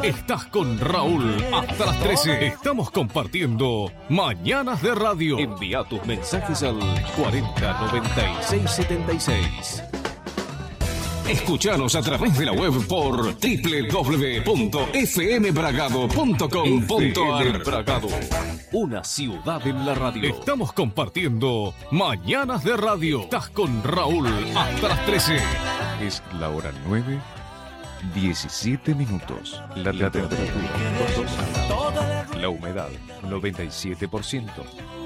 Estás con Raúl hasta las 13. Estamos compartiendo Mañanas de Radio. Envía tus mensajes al 409676. Escuchanos a través de la web por www.fmbragado.com.ar. Bragado, una ciudad en la radio. Estamos compartiendo Mañanas de Radio. Estás con Raúl hasta las 13. Es la hora 9:17 minutos. La temperatura 2 grados. La humedad 97%.